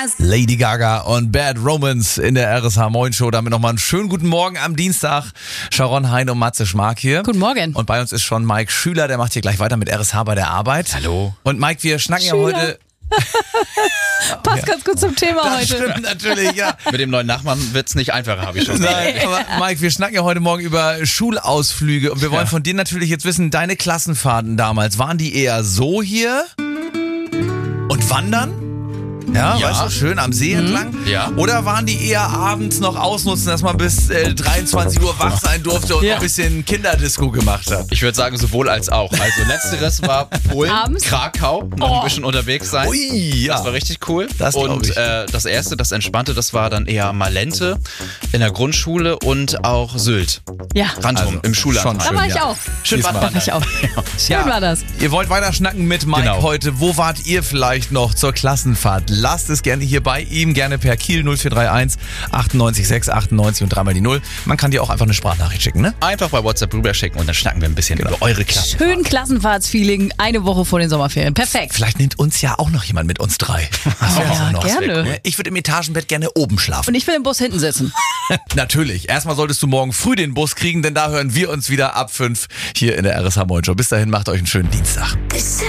Lady Gaga und Bad Romance in der RSH Moin Show. Damit nochmal einen schönen guten Morgen am Dienstag. Sharon, Hein und Matze Schmark hier. Guten Morgen. Und bei uns ist schon Mike Schüler, der macht hier gleich weiter mit RSH bei der Arbeit. Hallo. Und Mike, wir schnacken ja heute... Passt ganz gut zum Thema Das heute. stimmt natürlich, ja. Mit dem neuen Nachbarn wird's nicht einfacher, habe ich schon gesagt. Nein, aber Mike, wir schnacken ja heute Morgen über Schulausflüge und wir wollen von dir natürlich jetzt wissen, deine Klassenfahrten damals, waren die eher so hier und wandern? Ja, Ja. weißt du, schön am See entlang? Ja. Oder waren die eher abends noch ausnutzen, dass man bis 23 Uhr wach sein durfte und Ja. noch ein bisschen Kinderdisco gemacht hat? Ich würde sagen, sowohl als auch. Also letzteres war Polen, Abends? Krakau, noch ein bisschen unterwegs sein. Ui, ja. Das war richtig cool. Das glaub und ich. das erste, das Entspannte, das war dann eher Malente in der Grundschule und auch Sylt. Ja, Rantum, Also, im Schulland. da war ich ja. auch. Schön Diesmal. Badwandern. War ich auch. Schön war das. Ihr wollt weiter schnacken mit Mike Genau. heute. Wo wart ihr vielleicht noch zur Klassenfahrt? Lasst es gerne hier bei ihm, gerne per Kiel 0431 98 6 98 und dreimal die 0. Man kann dir auch einfach eine Sprachnachricht schicken, ne? Einfach bei WhatsApp rüber schicken und dann schnacken wir ein bisschen über eure Klasse. Schön Klassenfahrtsfeeling, eine Woche vor den Sommerferien. Perfekt. Vielleicht nimmt uns ja auch noch jemand mit uns drei. Das wär's Ja, auch noch. gerne. Ich würde im Etagenbett gerne oben schlafen. Und ich will im Bus hinten sitzen. Natürlich. Erstmal solltest du morgen früh den Bus kriegen, denn da hören wir uns wieder ab 5 hier in der RSH Moin Show. Bis dahin, macht euch einen schönen Dienstag. This